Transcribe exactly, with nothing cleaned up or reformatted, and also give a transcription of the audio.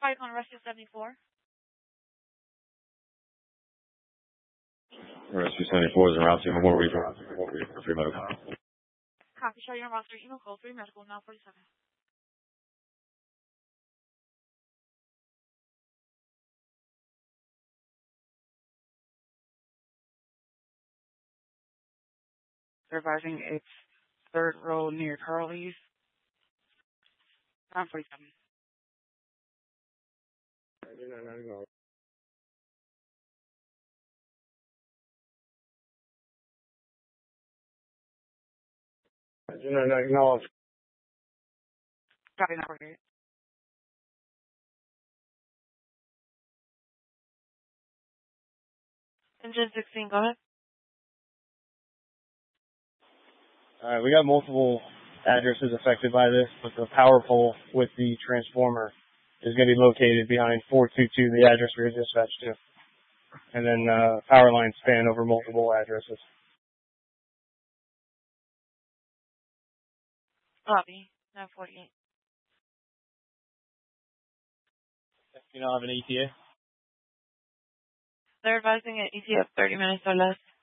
five on Rescue seventy-four. Rescue seventy-four is in route to Memorial Regional for three medical. Copy, show your roster, email code three medical, now forty-seven. Supervising it's third row near Carly's. nine forty-seven. Acknowledge. Copy, nine forty-eight. Engine sixteen, go ahead. Alright, we got multiple addresses affected by this, but the power pole with the transformer is going to be located behind four two two, the address we were dispatched to. And then uh, power lines span over multiple addresses. Copy, nine forty-eight. You don't have an E T A? They're advising an E T A of thirty minutes or less.